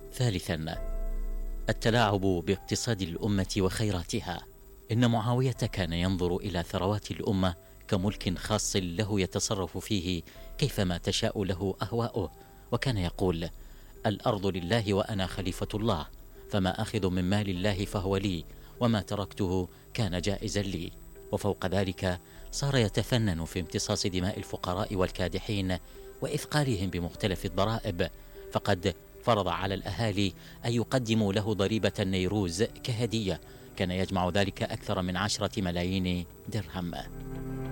ثالثا، التلاعب باقتصاد الأمة وخيراتها. إن معاوية كان ينظر إلى ثروات الأمة كملك خاص له يتصرف فيه كيفما تشاء له أهواؤه، وكان يقول: الأرض لله وأنا خليفة الله، فما أخذ من مال الله فهو لي، وما تركته كان جائزا لي. وفوق ذلك صار يتفنن في امتصاص دماء الفقراء والكادحين وإثقالهم بمختلف الضرائب، فقد فرض على الأهالي أن يقدموا له ضريبة النيروز كهدية، كان يجمع ذلك أكثر من 10 ملايين درهم.